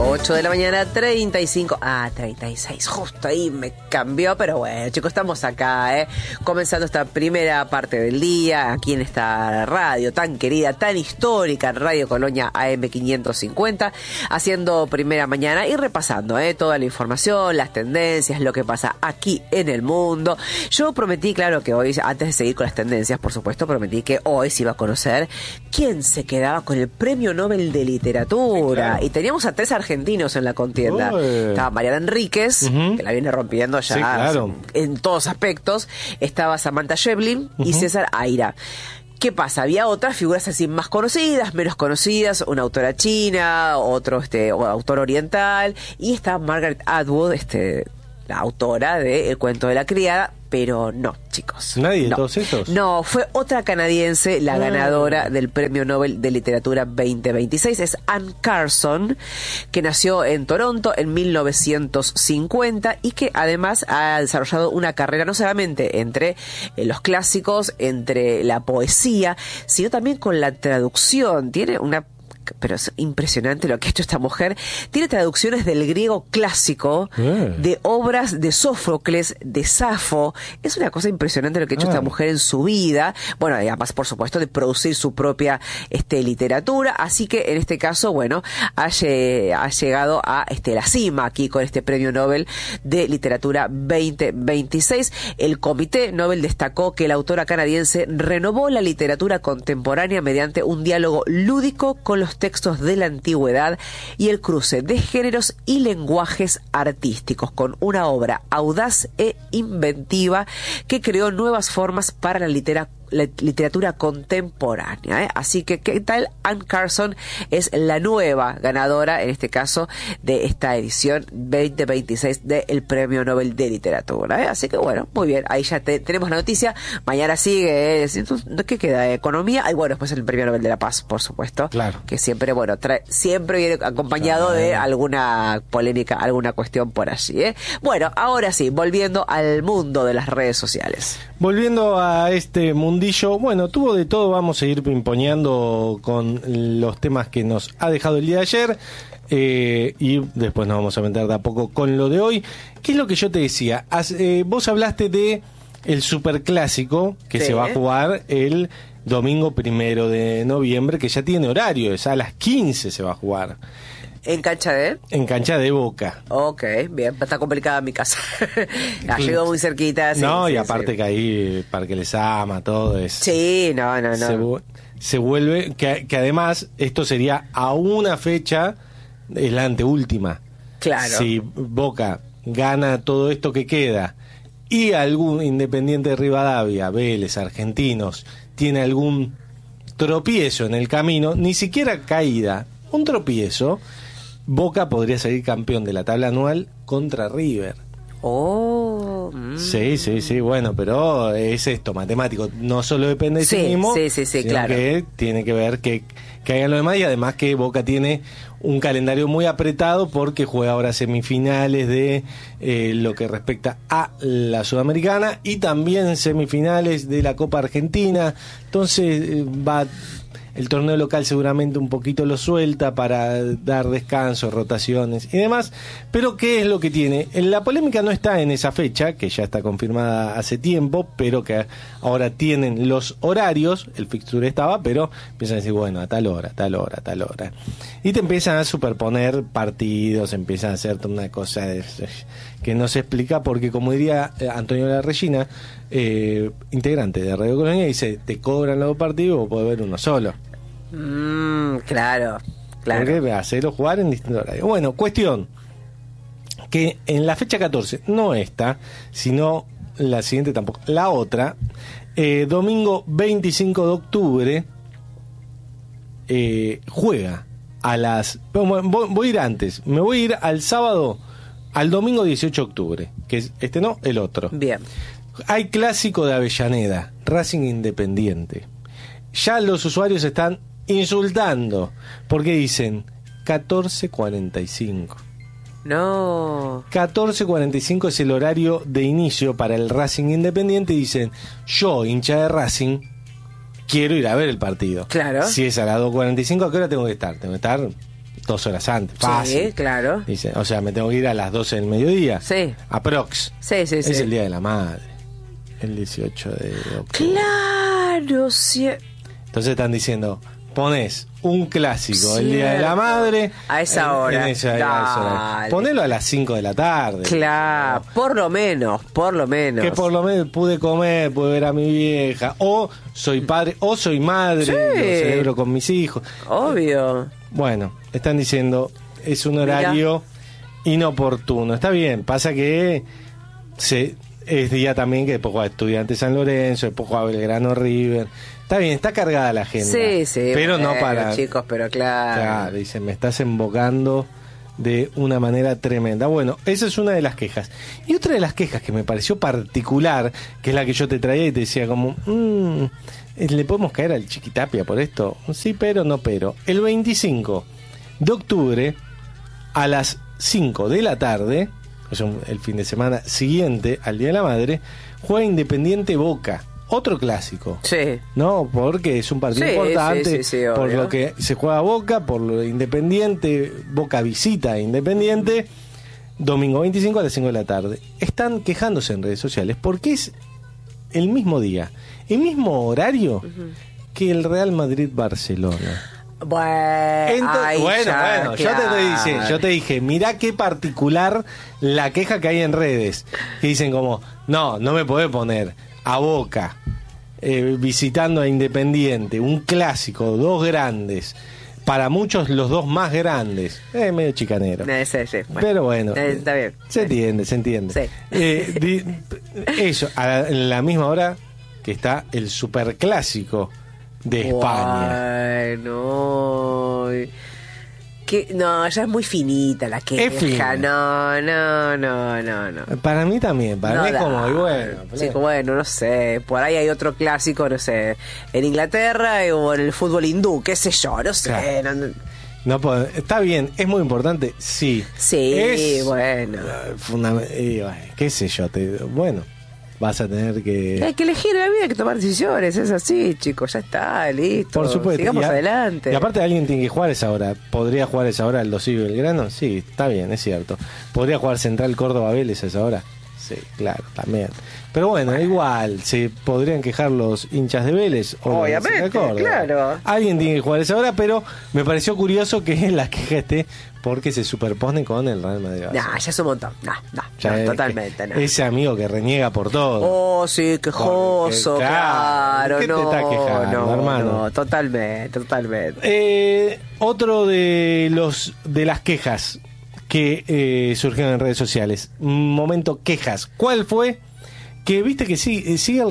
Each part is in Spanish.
8 de la mañana, 35. 36. Justo ahí me cambió, pero bueno, chicos, estamos acá, comenzando esta primera parte del día, aquí en esta radio tan querida, tan histórica, Radio Colonia AM550, haciendo primera mañana y repasando, toda la información, las tendencias, lo que pasa aquí en el mundo. Yo prometí, claro, que hoy, antes de seguir con las tendencias, por supuesto, prometí que hoy se iba a conocer quién se quedaba con el Premio Nobel de Literatura. Sí, claro. Y teníamos a 3 argentinos en la contienda. Estaba Mariana Enríquez, que la viene rompiendo ya, sí, claro, en todos aspectos. Estaba Samantha Schweblin y César Aira. ¿Qué pasa? Había otras figuras así más conocidas, menos conocidas, una autora china, otro autor oriental, y estaba Margaret Atwood, la autora de El cuento de la criada. Pero no, chicos. ¿Nadie de todos esos? No, fue otra canadiense la ganadora del Premio Nobel de Literatura 2026. Es Anne Carson, que nació en Toronto en 1950 y que además ha desarrollado una carrera no solamente entre los clásicos, entre la poesía, sino también con la traducción. Tiene una... Pero es impresionante lo que ha hecho esta mujer. Tiene traducciones del griego clásico, de obras de Sófocles, de Safo. Es una cosa impresionante lo que ha hecho esta mujer en su vida. Bueno, además, por supuesto, de producir su propia literatura. Así que, en este caso, bueno, ha llegado a la cima aquí con este Premio Nobel de Literatura 2026. El Comité Nobel destacó que la autora canadiense renovó la literatura contemporánea mediante un diálogo lúdico con los textos de la antigüedad y el cruce de géneros y lenguajes artísticos, con una obra audaz e inventiva que creó nuevas formas para la literatura contemporánea. Así que, ¿qué tal? Anne Carson es la nueva ganadora, en este caso, de esta edición 2026 del Premio Nobel de Literatura. Así que, bueno, muy bien, ahí ya tenemos la noticia. Mañana sigue, ¿qué queda? Economía, y bueno, después el Premio Nobel de la Paz, por supuesto. Claro. Que siempre, bueno, siempre viene acompañado de alguna polémica, alguna cuestión por allí. Bueno, ahora sí, volviendo al mundo de las redes sociales. Volviendo a este mundillo, bueno, tuvo de todo, vamos a ir pimponeando con los temas que nos ha dejado el día de ayer, y después nos vamos a meter de a poco con lo de hoy. ¿Qué es lo que yo te decía? Vos hablaste de el superclásico que se va a jugar el domingo 1 de noviembre, que ya tiene horario, es a las 15 se va a jugar. ¿En cancha de? En cancha de Boca. Ok, bien, está complicada mi casa. La llego muy cerquita. Sí, no, sí, y aparte que ahí Parque Lezama, todo es... Sí, no. Se vuelve, que además esto sería a una fecha, es la anteúltima. Claro. Si Boca gana todo esto que queda y algún Independiente de Rivadavia, Vélez, Argentinos, tiene algún tropiezo en el camino, ni siquiera caída, un tropiezo, Boca podría salir campeón de la tabla anual contra River. Sí, bueno, pero es esto, matemático, no solo depende de sí mismo, sino claro, que tiene que ver que hagan lo demás, y además que Boca tiene un calendario muy apretado porque juega ahora semifinales de lo que respecta a la Sudamericana y también semifinales de la Copa Argentina, entonces el torneo local seguramente un poquito lo suelta para dar descanso, rotaciones y demás, pero ¿qué es lo que tiene? La polémica no está en esa fecha, que ya está confirmada hace tiempo, pero que ahora tienen los horarios, el fixture estaba, pero empiezan a decir, bueno, a tal hora, y te empiezan a superponer partidos, empiezan a hacer toda una cosa que no se explica, porque como diría Antonio La Regina, integrante de Radio Colonia, dice, te cobran los 2 partidos, vos podés ver uno solo. Claro. Porque hacerlo jugar en distintos horarios. Bueno, cuestión que en la fecha 14, no esta, sino la siguiente tampoco, la otra, domingo 25 de octubre, juega a las... Voy a ir antes, me voy a ir al sábado, al domingo 18 de octubre, que es el otro. Bien. Hay clásico de Avellaneda, Racing Independiente. Ya los usuarios están insultando porque dicen 14:45. No. 14:45 es el horario de inicio para el Racing Independiente. Dicen, yo, hincha de Racing, quiero ir a ver el partido. Claro. Si es a las 2:45, ¿a qué hora tengo que estar? Tengo que estar 2 horas antes, fácil. Sí, claro. Dice, o sea, me tengo que ir a las 12 del mediodía. Sí. Aprox. Sí. Es el Día de la Madre, el 18 de octubre. Claro, sí. Entonces están diciendo, pones un clásico el Día de la Cierto. Madre A esa hora. a esa hora. Dale. Ponelo a las 5 de la tarde. Claro, por lo menos. Que por lo menos pude comer, pude ver a mi vieja, o soy padre, o soy madre, Sí. lo celebro con mis hijos. Obvio. Bueno, están diciendo, es un horario inoportuno. Está bien, pasa que es día también que después juega Estudiantes San Lorenzo, después juega Belgrano River. Está bien, está cargada la agenda. Sí. Pero bueno, no para... chicos, pero claro. Dicen, me estás embocando de una manera tremenda. Bueno, esa es una de las quejas. Y otra de las quejas que me pareció particular, que es la que yo te traía y te decía como, ¿le podemos caer al Chiquitapia por esto? Sí, pero no, pero. El 25 de octubre, a las 5 de la tarde, o sea, el fin de semana siguiente al Día de la Madre, juega Independiente Boca. Otro clásico. Sí. No, porque es un partido importante, sí, por obvio. lo que se juega Boca, por lo de Independiente, Boca visita a Independiente, domingo 25 a las 5 de la tarde. Están quejándose en redes sociales porque es el mismo día, el mismo horario que el Real Madrid-Barcelona. Bueno, yo te dije, mirá qué particular la queja que hay en redes, que dicen como, no me podés poner a Boca visitando a Independiente, un clásico, 2 grandes, para muchos los 2 más grandes, medio chicanero. Sí, bueno. Pero bueno, está bien. Se entiende. Sí. Eso, en la misma hora que está el superclásico de España. No, ya es muy finita la queja. Es fina. No. Para mí también, para mí es como, y bueno. Chico, bueno, no sé, por ahí hay otro clásico, no sé, en Inglaterra o en el fútbol hindú, qué sé yo, no sé. Claro. No, está bien, es muy importante, sí. Sí, bueno. Qué sé yo, bueno, vas a tener que... Hay que elegir la vida, hay que tomar decisiones, es así, chicos, ya está, listo. Por supuesto. Sigamos adelante. Y aparte alguien tiene que jugar esa hora. ¿Podría jugar esa hora el Dosivo Belgrano? Sí, está bien, es cierto. ¿Podría jugar Central Córdoba Vélez a esa hora? Sí, claro, también. Pero bueno, igual, se podrían quejar los hinchas de Vélez o obviamente, de Córdoba. Claro. Alguien tiene que jugar esa hora, pero me pareció curioso que la queja esté porque se superpone con el Real Madrid. Ya es un montón. No, totalmente. No. Ese amigo que reniega por todo. Oh, sí, quejoso, claro. ¿Qué te está quejando, hermano? No, totalmente. Otro de las quejas que surgieron en redes sociales. Momento quejas. ¿Cuál fue? Que viste que sigue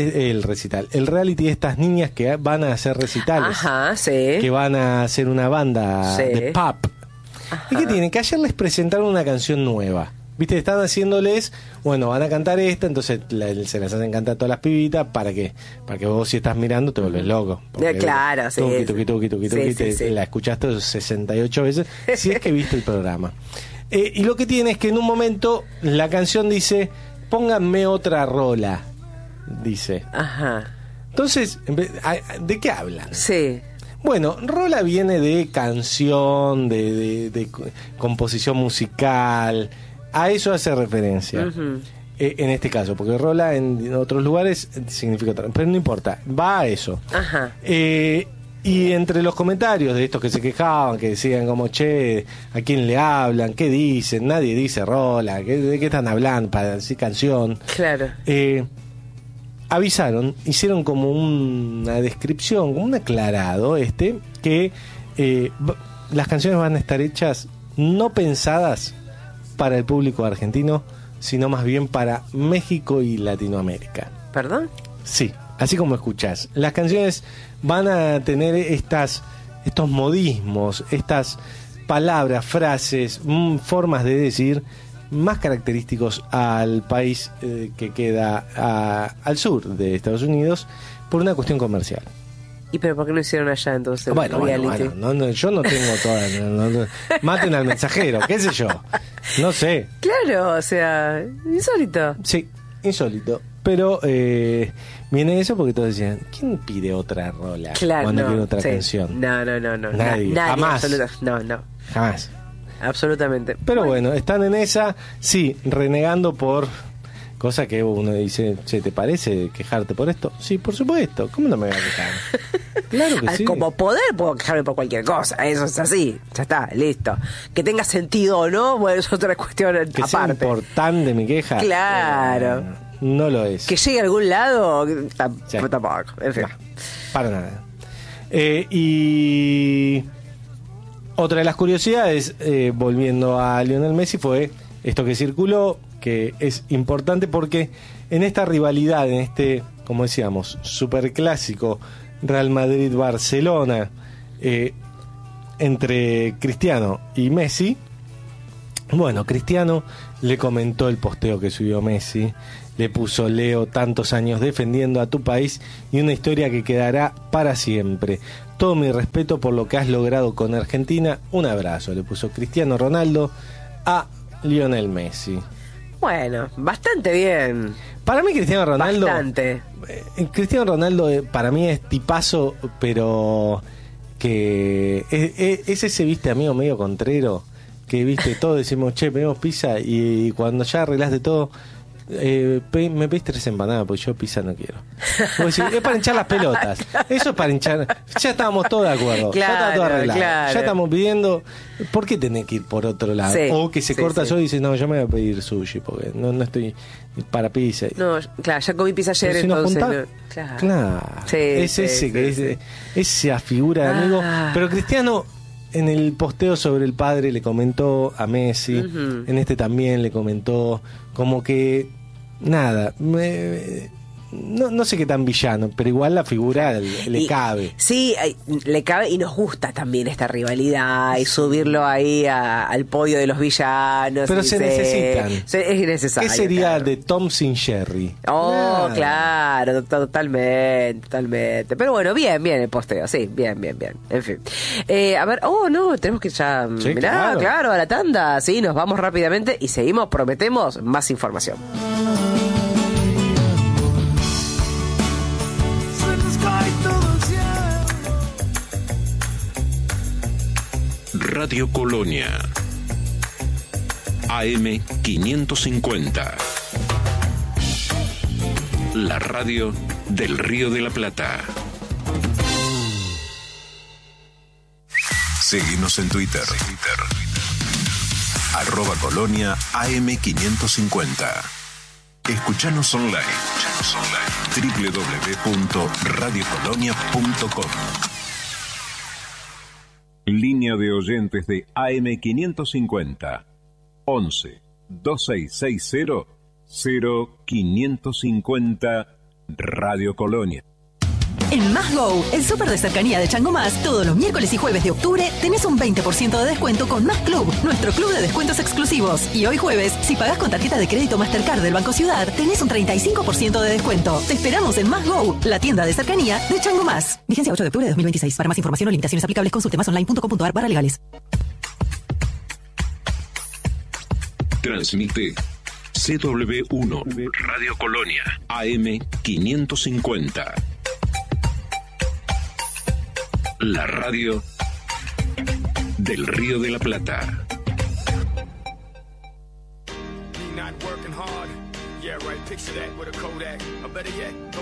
el reality de estas niñas que van a hacer recitales. Ajá, sí. Que van a hacer una banda de pop. Ajá. ¿Y qué tienen? Que ayer les presentaron una canción nueva. Viste, están haciéndoles, bueno, van a cantar esta, entonces se las hacen cantar a todas las pibitas para que vos si estás mirando te vuelves loco. Claro, sí. Tuki, la escuchaste 68 veces, si es que viste el programa. Y lo que tiene es que en un momento la canción dice, pónganme otra rola, dice. Ajá. Entonces, ¿de qué hablan? Sí. Bueno, rola viene de canción, de composición musical, a eso hace referencia. Uh-huh. En este caso, porque rola en otros lugares significa otra, pero no importa, va a eso. Ajá. Y entre los comentarios de estos que se quejaban, que decían como, che, ¿a quién le hablan? ¿Qué dicen? Nadie dice rola, ¿de qué están hablando para decir canción? Claro. Avisaron, hicieron como una descripción, como un aclarado que las canciones van a estar hechas no pensadas para el público argentino, sino más bien para México y Latinoamérica. ¿Perdón? Sí, así como escuchás. Las canciones van a tener estos modismos, estas palabras, frases, formas de decir más característicos al país que queda al sur de Estados Unidos por una cuestión comercial. ¿Y pero por qué no hicieron allá entonces? Bueno, yo no tengo todas. Maten al mensajero, qué sé yo. No sé. Claro, o sea, insólito. Sí, insólito. Pero viene eso porque todos decían, ¿quién pide otra rola claro, cuando quiere otra sí. canción? No. Nadie jamás. No. jamás. Absolutamente. Pero bueno, están en esa, sí, renegando por cosas que uno dice, che, ¿te parece quejarte por esto? Sí, por supuesto, ¿cómo no me voy a quejar? Claro que sí. Como poder puedo quejarme por cualquier cosa, eso es así, ya está, listo. Que tenga sentido o no, bueno, es otra cuestión Que sea aparte. importante mi queja. Claro. No lo es. Que llegue a algún lado, Sí. tampoco, en fin. No, para nada. Y otra de las curiosidades, volviendo a Lionel Messi, fue esto que circuló, que es importante porque en esta rivalidad, en este, como decíamos, superclásico Real Madrid-Barcelona, entre Cristiano y Messi, bueno, Cristiano le comentó el posteo que subió Messi, le puso: Leo, tantos años defendiendo a tu país y una historia que quedará para siempre. Todo mi respeto por lo que has logrado con Argentina. Un abrazo, le puso Cristiano Ronaldo a Lionel Messi. Bueno, bastante bien. Para mí Cristiano Ronaldo... Bastante. Cristiano Ronaldo para mí es tipazo, pero que es ese, viste, amigo medio contrero, que viste todo, decimos, che, pedimos pizza, y cuando ya arreglaste todo, me pediste 3 empanadas porque yo pizza no quiero. Vos decís, es para hinchar las pelotas. Eso es para hinchar. Ya estábamos todos de acuerdo. Claro, ya está todo arreglado. claro. Ya estamos pidiendo. ¿Por qué tenés que ir por otro lado? Sí, O que se sí, corta sí. yo y dices, no, yo me voy a pedir sushi porque no estoy para pizza. No, claro, ya comí pizza ayer, Pero si nos entonces. juntás- No, claro. Sí, Es sí, ese sí, que sí. es esa figura de amigo. Ah. Pero Cristiano, en el posteo sobre el padre, le comentó a Messi. Ujú. En este también le comentó como que nada, no sé qué tan villano, pero igual la figura le cabe. Sí, le cabe, y nos gusta también esta rivalidad y subirlo ahí al podio de los villanos. Pero y se necesitan. Es necesario. ¿Qué sería claro. de Tom sin Jerry? Oh, Nada. claro, totalmente. Pero bueno, bien el posteo, sí, bien. En fin. A ver, no, tenemos que ya... Sí, mirá, claro, a la tanda. Sí, nos vamos rápidamente y seguimos, prometemos, más información. Radio Colonia AM 550. La radio del Río de la Plata. Seguimos en Twitter. @Colonia AM 550. Escuchanos online. www.radiocolonia.com. Línea de oyentes de AM 550 11 2660 0550 Radio Colonia. En Más Go, el súper de cercanía de Chango Más, todos los miércoles y jueves de octubre tenés un 20% de descuento con Más Club, nuestro club de descuentos exclusivos. Y hoy jueves, si pagás con tarjeta de crédito Mastercard del Banco Ciudad, tenés un 35% de descuento. Te esperamos en Más Go, la tienda de cercanía de Chango Más. Vigencia 8 de octubre de 2026. Para más información o limitaciones aplicables, consulte másonline.com.ar/legales. Transmite CW1 Radio Colonia AM 550. La radio del Río de la Plata. Not working hard. Yeah, right. Picture that with a Kodak. Or better yet,